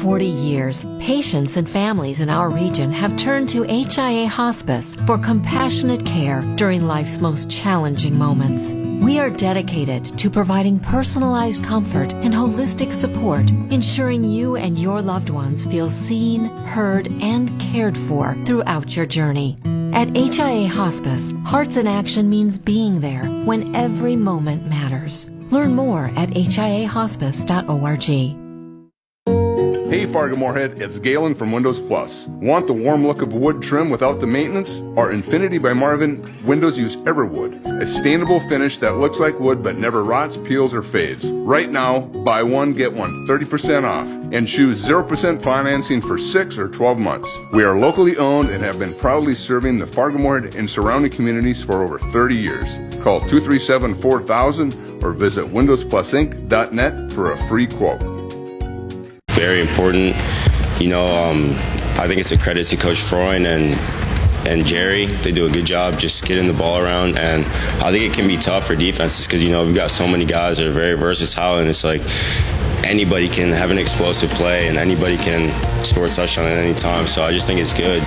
40 years, patients and families in our region have turned to HIA Hospice for compassionate care during life's most challenging moments. We are dedicated to providing personalized comfort and holistic support, ensuring you and your loved ones feel seen, heard, and cared for throughout your journey. At HIA Hospice, Hearts in Action means being there when every moment matters. Learn more at hiahospice.org. Hey Fargo-Moorhead, it's Galen from Windows Plus. Want the warm look of wood trim without the maintenance? Our Infinity by Marvin windows use Everwood, a sustainable finish that looks like wood but never rots, peels, or fades. Right now, buy one, get one 30% off, and choose 0% financing for 6 or 12 months. We are locally owned and have been proudly serving the Fargo-Moorhead and surrounding communities for over 30 years. Call 237-4000 or visit windowsplusinc.net for a free quote. Very important. I think it's a credit to Coach Freund and Jerry. They do a good job just getting the ball around, and I think it can be tough for defenses because, we've got so many guys that are very versatile, and it's like anybody can have an explosive play and anybody can score a touchdown at any time. So I just think it's good.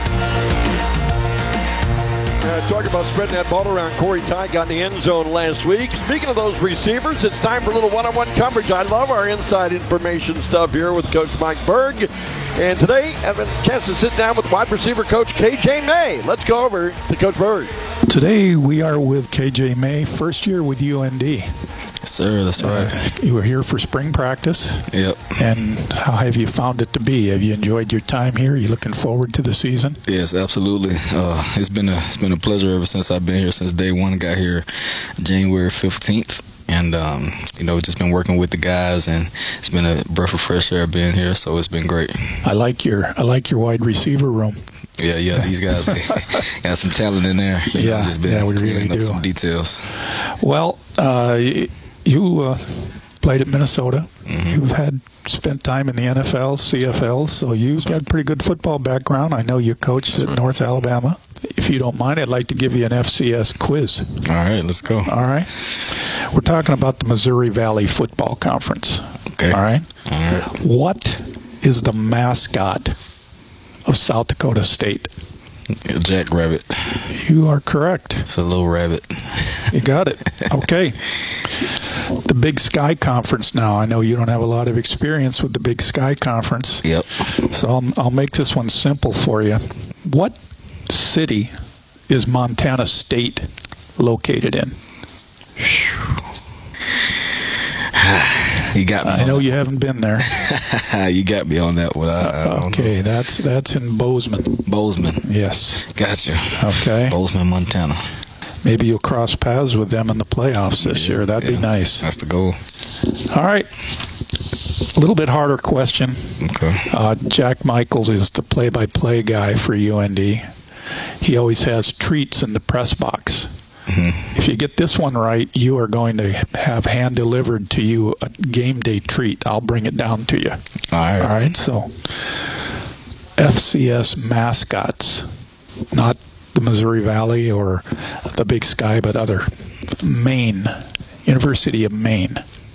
Talking about spreading that ball around, Corey Ty got in the end zone last week. Speaking of those receivers, it's time for a little one-on-one coverage. I love our inside information stuff here with Coach Mike Berg. And today, I have a chance to sit down with wide receiver coach KJ May. Let's go over to Coach Berg. Today we are with KJ May, first year with UND. Yes, sir, that's right. You were here for spring practice. Yep. And how have you found it to be? Have you enjoyed your time here? Are you looking forward to the season? Yes, absolutely. It's been a pleasure ever since I've been here, since day one. Got here January 15th. And, just been working with the guys, and it's been a breath of fresh air being here, so it's been great. I like your wide receiver room. Yeah, these guys got some talent in there. We really do. Some details. Well, you played at Minnesota. Mm-hmm. You've spent time in the NFL, CFL, so you've got a pretty good football background. I know you coached at North Alabama. If you don't mind, I'd like to give you an FCS quiz. All right, let's go. All right. We're talking about the Missouri Valley Football Conference. Okay. All right. What is the mascot of South Dakota State? Jackrabbit. You are correct. It's a little rabbit. You got it. Okay. The Big Sky Conference now. I know you don't have a lot of experience with the Big Sky Conference. Yep. So I'll make this one simple for you. What city is Montana State located in? You got me. I know you haven't been there. You got me on that one. Okay, that's in Bozeman. Bozeman. Yes. Gotcha. Okay. Bozeman, Montana. Maybe you'll cross paths with them in the playoffs this year. That'd be nice. That's the goal. All right. A little bit harder question. Okay. Jack Michaels is the play-by-play guy for UND. He always has treats in the press box. Mm-hmm. If you get this one right, you are going to have hand-delivered to you a game day treat. I'll bring it down to you. All right. All right, so FCS mascots, not the Missouri Valley or the Big Sky, but other. Maine, University of Maine.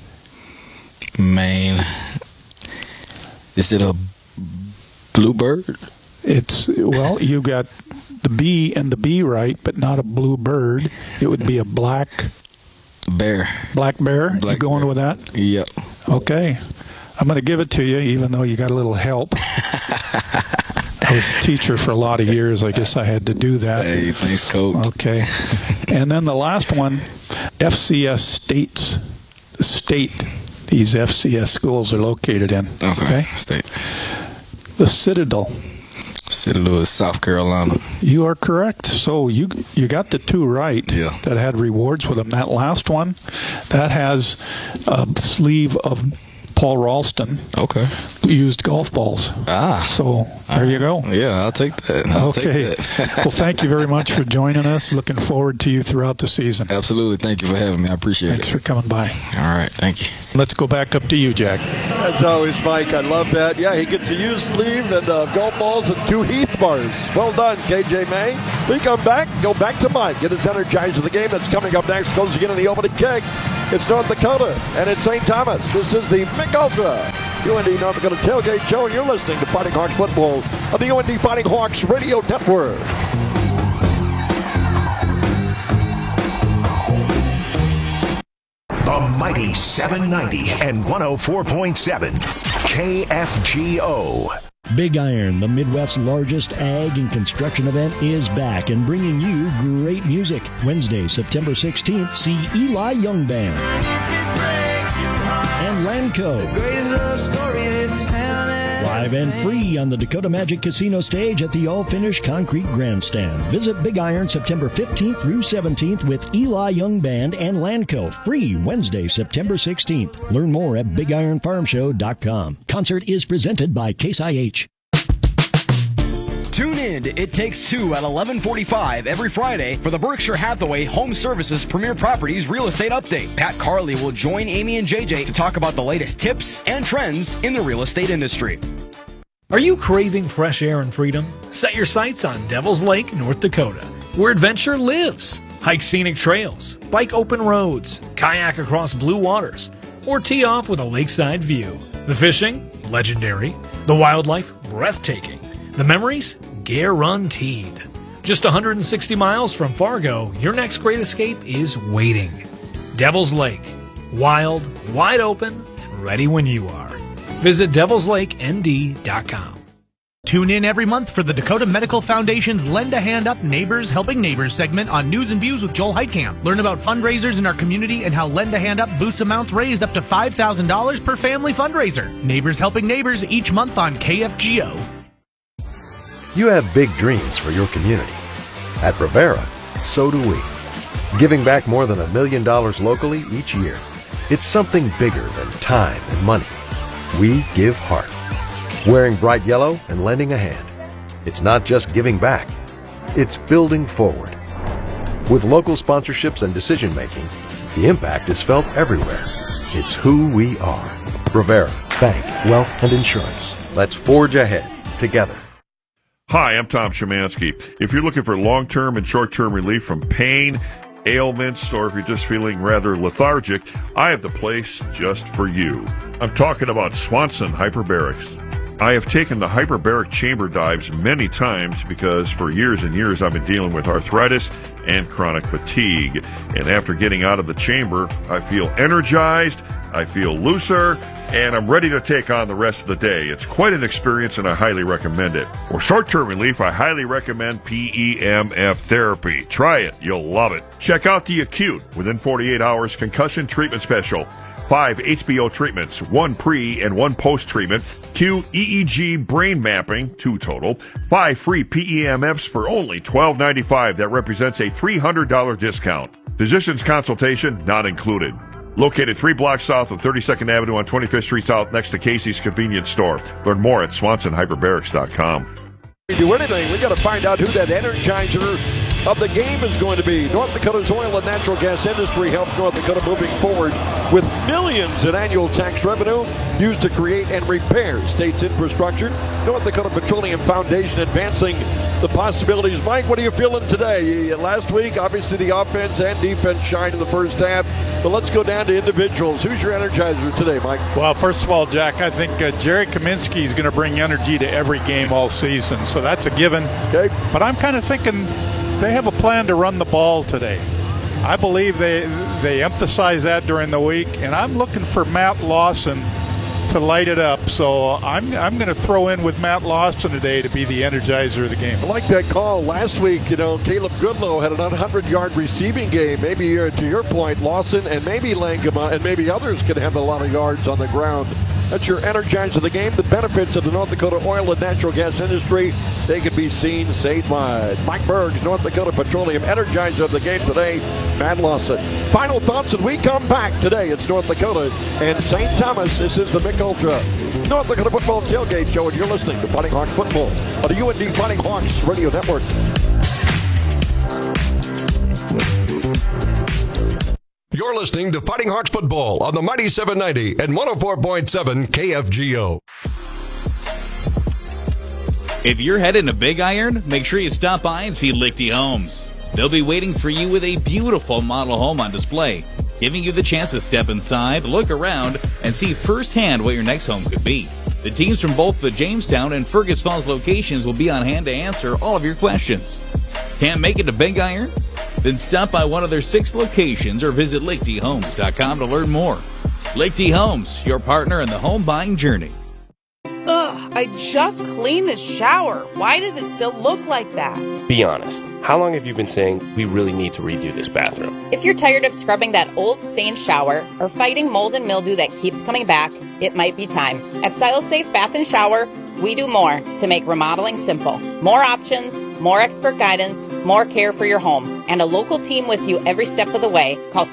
Maine. Is it a bluebird? You got the B and the B right, but not a blue bird. It would be a black bear. Black bear? You going with that? Yep. Okay. I'm going to give it to you, even though you got a little help. I was a teacher for a lot of years. I guess I had to do that. Hey, thanks, Coach. Okay. And then the last one, FCS states. The state these FCS schools are located in. Okay. State. The Citadel. Citadel is South Carolina. You are correct. So you got the two right. Yeah. That had rewards with them. That last one, that has a sleeve of Paul Ralston. Okay. Used golf balls. So there you go. Yeah, I'll take that. Okay. Well, thank you very much for joining us. Looking forward to you throughout the season. Absolutely. Thank you for having me. I appreciate Thanks for coming by. All right. Thank you. Let's go back up to you, Jack. As always, Mike, I love that. Yeah, he gets a used sleeve and golf balls and 2 Heath bars. Well done, KJ May. We come back, go back to Mike. Get us energized with the game that's coming up next. Goes again in the opening kick. It's North Dakota, and it's St. Thomas. This is the Mick Ultra UND North Dakota Tailgate Show, and you're listening to Fighting Hawks Football on the UND Fighting Hawks Radio Network. The mighty 790 and 104.7 KFGO. Big Iron, the Midwest's largest ag and construction event, is back and bringing you great music. Wednesday, September 16th, see Eli Young Band and Lanco. Live and free on the Dakota Magic Casino stage at the all-finished concrete grandstand. Visit Big Iron September 15th through 17th with Eli Young Band and Lanco. Free Wednesday, September 16th. Learn more at BigIronFarmShow.com. Concert is presented by Case IH. Tune in to It Takes Two at 11:45 every Friday for the Berkshire Hathaway Home Services Premier Properties Real Estate Update. Pat Carley will join Amy and JJ to talk about the latest tips and trends in the real estate industry. Are you craving fresh air and freedom? Set your sights on Devil's Lake, North Dakota, where adventure lives. Hike scenic trails, bike open roads, kayak across blue waters, or tee off with a lakeside view. The fishing, legendary. The wildlife, breathtaking. The memories, guaranteed. Just 160 miles from Fargo, your next great escape is waiting. Devil's Lake. Wild, wide open, and ready when you are. Visit devilslakend.com. Tune in every month for the Dakota Medical Foundation's Lend a Hand Up Neighbors Helping Neighbors segment on News and Views with Joel Heitkamp. Learn about fundraisers in our community and how Lend a Hand Up boosts amounts raised up to $5,000 per family fundraiser. Neighbors Helping Neighbors each month on KFGO. You have big dreams for your community. At Rivera, so do we. Giving back more than $1 million locally each year. It's something bigger than time and money. We give heart. Wearing bright yellow and lending a hand. It's not just giving back. It's building forward. With local sponsorships and decision-making, the impact is felt everywhere. It's who we are. Rivera, Bank, Wealth, and Insurance. Let's forge ahead together. Hi, I'm Tom Szymanski. If you're looking for long-term and short-term relief from pain, ailments, or if you're just feeling rather lethargic, I have the place just for you. I'm talking about Swanson Hyperbarics. I have taken the hyperbaric chamber dives many times because for years and years I've been dealing with arthritis and chronic fatigue. And after getting out of the chamber, I feel energized, I feel looser, and I'm ready to take on the rest of the day. It's quite an experience and I highly recommend it. For short-term relief, I highly recommend PEMF therapy. Try it. You'll love it. Check out the Acute Within 48 Hours Concussion Treatment Special. 5 HBO treatments, 1 pre and 1 post-treatment, Q EEG brain mapping, 2 total, 5 free PEMFs for only $12.95. That represents a $300 discount. Physician's consultation not included. Located 3 blocks south of 32nd Avenue on 25th Street South next to Casey's Convenience Store. Learn more at SwansonHyperbarics.com. If we do anything, we got to find out who that energizer of the game is going to be. North Dakota's oil and natural gas industry helps North Dakota moving forward with millions in annual tax revenue used to create and repair state's infrastructure. North Dakota Petroleum Foundation advancing the possibilities. Mike, what are you feeling today? Last week, obviously the offense and defense shined in the first half, but let's go down to individuals. Who's your energizer today, Mike? Well, first of all, Jack, I think Jerry Kaminsky is going to bring energy to every game all season, so that's a given. Okay. But I'm kind of thinking they have a plan to run the ball today. I believe they emphasize that during the week, and I'm looking for Matt Lawson to light it up. So I'm going to throw in with Matt Lawson today to be the energizer of the game. I like that call. Last week, Caleb Goodlow had an 100-yard receiving game. Maybe to your point, Lawson and maybe Langema and maybe others could have a lot of yards on the ground. That's your energizer of the game. The benefits of the North Dakota oil and natural gas industry, they can be seen statewide. Mike Berg's North Dakota Petroleum energizer of the game today, Matt Lawson. Final thoughts as we come back today. It's North Dakota and St. Thomas. This is the Mick Ultra North Dakota Football Tailgate Show, and you're listening to Fighting Hawks Football on the UND Fighting Hawks Radio Network. You're listening to Fighting Hawks Football on the mighty 790 and 104.7 KFGO. If you're heading to Big Iron, make sure you stop by and see Lichty Homes. They'll be waiting for you with a beautiful model home on display. giving you the chance to step inside, look around, and see firsthand what your next home could be. The teams from both the Jamestown and Fergus Falls locations will be on hand to answer all of your questions. Can't make it to Big Iron? Then stop by one of their 6 locations or visit LakeDHomes.com to learn more. Lake D Homes, your partner in the home buying journey. Ugh, I just cleaned the shower. Why does it still look like that? Be honest. How long have you been saying we really need to redo this bathroom? If you're tired of scrubbing that old stained shower or fighting mold and mildew that keeps coming back, it might be time. At StyleSafe Bath and Shower, we do more to make remodeling simple. More options, more expert guidance, more care for your home, and a local team with you every step of the way. Call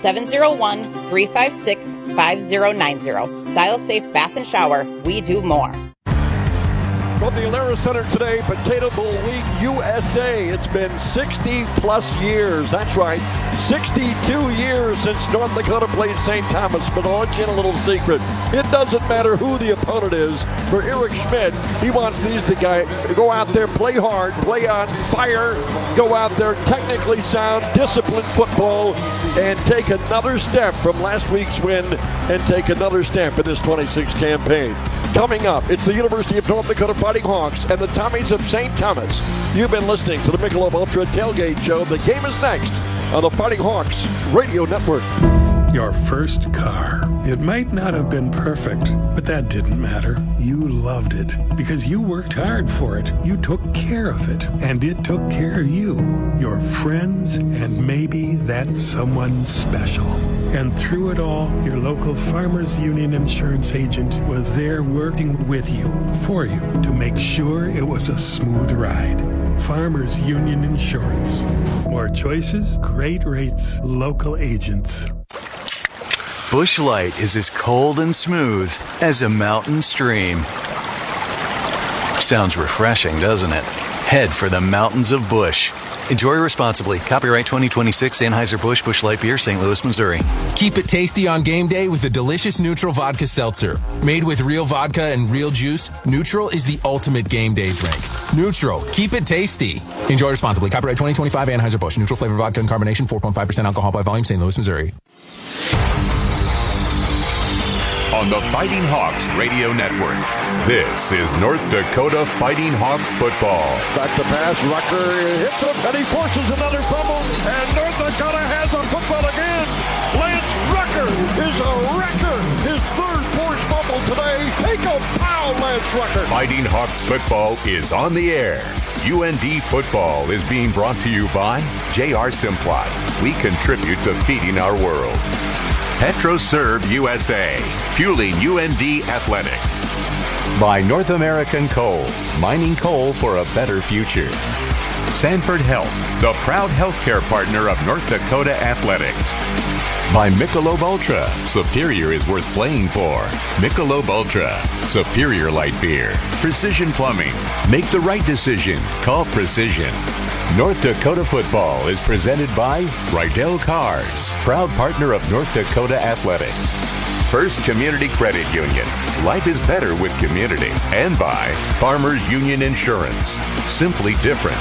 701-356-5090. StyleSafe Bath and Shower, we do more. From the Alara Center today, Potato Bowl Week USA. It's been 60-plus years. That's right, 62 years since North Dakota played St. Thomas. But I'll let you in a little secret. It doesn't matter who the opponent is. For Eric Schmidt, he wants these to go out there, play hard, play on fire, go out there, technically sound, disciplined football, and take another step from last week's win and take another step in this 26 campaign. Coming up, it's the University of North Dakota Fighting Hawks and the Tommies of St. Thomas. You've been listening to the Michelob Ultra Tailgate Show. The game is next on the Fighting Hawks Radio Network. Your first car. It might not have been perfect, but that didn't matter. You loved it because you worked hard for it. You took care of it, and it took care of you, your friends, and maybe that someone special. And through it all, your local Farmers Union insurance agent was there working with you, for you, to make sure it was a smooth ride. Farmers Union Insurance. More choices, great rates, local agents. Busch Light is as cold and smooth as a mountain stream. Sounds refreshing, doesn't it? Head for the mountains of Busch. Enjoy responsibly. Copyright 2026 Anheuser-Busch Busch Light Beer, St. Louis, Missouri. Keep it tasty on game day with the delicious Neutral Vodka Seltzer. Made with real vodka and real juice, Neutral is the ultimate game day drink. Neutral. Keep it tasty. Enjoy responsibly. Copyright 2025 Anheuser-Busch. Neutral flavor vodka and carbonation, 4.5% alcohol by volume, St. Louis, Missouri. On the Fighting Hawks Radio Network, this is North Dakota Fighting Hawks football. Back to pass, Rucker hits him, and he forces another fumble, and North Dakota has a football again. Lance Rucker is a wrecker. His third forced fumble today. Take a pow, Lance Rucker. Fighting Hawks football is on the air. UND football is being brought to you by J.R. Simplot. We contribute to feeding our world. PetroServe USA, fueling UND athletics. By North American Coal, mining coal for a better future. Sanford Health, the proud healthcare partner of North Dakota athletics. By Michelob Ultra, Superior is worth playing for. Michelob Ultra, Superior Light Beer. Precision Plumbing, make the right decision. Call Precision. North Dakota football is presented by Rydell Cars, proud partner of North Dakota athletics. First Community Credit Union, life is better with community. And by Farmers Union Insurance, simply different.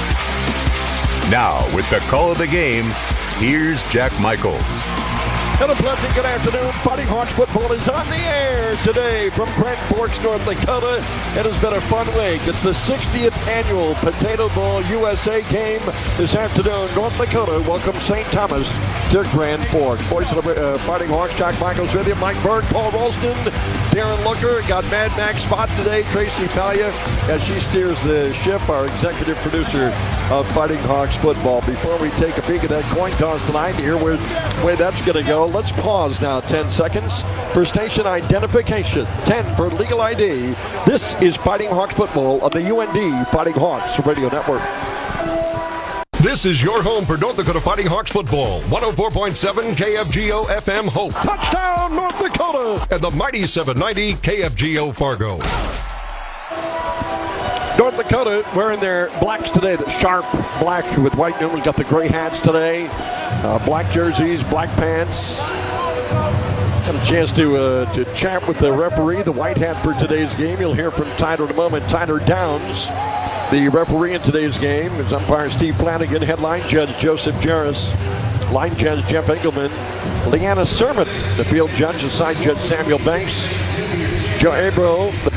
Now, with the call of the game, here's Jack Michaels. And a pleasant good afternoon. Fighting Hawks football is on the air today from Grand Forks, North Dakota. It has been a fun week. It's the 60th annual Potato Bowl USA game this afternoon. North Dakota welcomes St. Thomas to Grand Forks. Voice of the Fighting Hawks, Jack Michaels with you. Mike Berg, Paul Rolston, Darren Looker. Got Mad Max spot today. Tracy Palia as she steers the ship, our executive producer of Fighting Hawks football. Before we take a peek at that coin toss tonight, here where that's going to go. Let's pause now 10 seconds for station identification. 10 for legal ID. This is Fighting Hawks football on the UND Fighting Hawks Radio Network. This is your home for North Dakota Fighting Hawks football. 104.7 KFGO FM Hope. Touchdown, North Dakota! And the mighty 790 KFGO Fargo. North Dakota wearing their blacks today, the sharp black with white numerals. Got the gray hats today, black jerseys, black pants. Got a chance to chat with the referee, the white hat for today's game. You'll hear from Tyler in a moment. Tyler Downs, the referee in today's game, is umpire Steve Flanagan, headline judge Joseph Jarris. Line judge Jeff Engelman. Leanna Sermon, the field judge, assigned judge Samuel Banks. Joe Abro, the